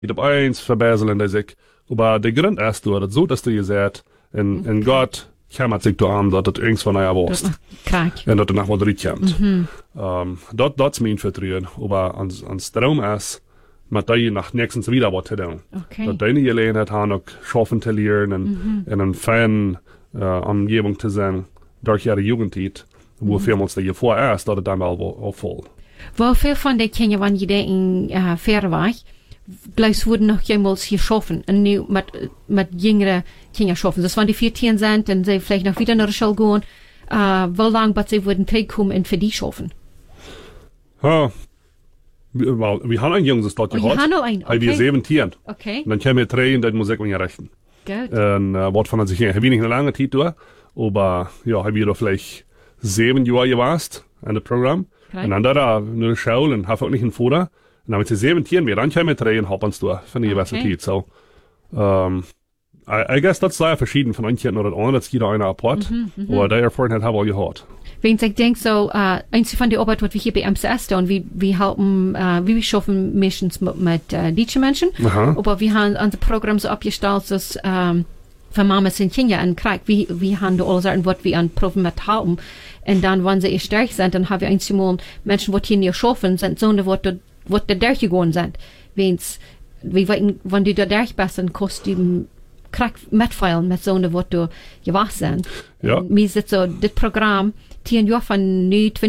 op eens verbijzelen dat ik. Maar de grond is door het zo dat je zegt, en God komt zich aan dat het eens van jou was. En dat er nog wat eruit komt. Dat is mijn vertrouwen. Maar aan stroom is, met dat je nog niks wieder wat te doen. Dat deine gelegenheid hebben ook schaffen te leren en een fijne omgeving te zijn door je jugendtijd. Hoe veel dat je voor is, dat het dan wel opvalt. Hoeveel van die kinderen, wanneer je in ver weg, blijft worden nog jemals hier schaffen en nu met jongere kinderen schaffen. Dus wanneer die 14 zijn en ze vielleicht nog wieder naar de school gaan, hoe lang dat ze worden terugkomen en voor die schaffen? Wel, we hebben een jongens dat gehad. Hij was 17. Okay. Dan kwam hij terug en dat moest ik weer rechten. Goed. En wat van zich ging, hij niet een lange tijd door, maar ja, hij was vielleicht 7 jaar geweest in het programma. En dan daar naar de school en had ook niet een voeder. En dan met 17 weer, dan kwam hij terug en had ons door van de universiteit. So, I guess dat is sehr verschieden von einem Kind naar het andere, dat is jeder eine apart. Maar die ervaring hebben we al gehad. Wens ik denk zo, eins van die Arbeit, wat we hier bij MCS doen, we helpen, we schaffen missions met diese Menschen. Aber wir haben unsere Programme so abgestellt, dass für Mamas und Kinder und Krieg, wir haben da alle Sachen, was wir an Proben mit haben. Und dann, wenn sie stark sind, dann haben wir einmal Menschen, die hier nicht schaffen, sind so, was da durchgegangen sind. Wenn du da durch bist, dann kostet du Krieg mitfeilen mit so, was du gewachsen sind. Ja. Mir ist so, das Programm, 10 Jahre von nu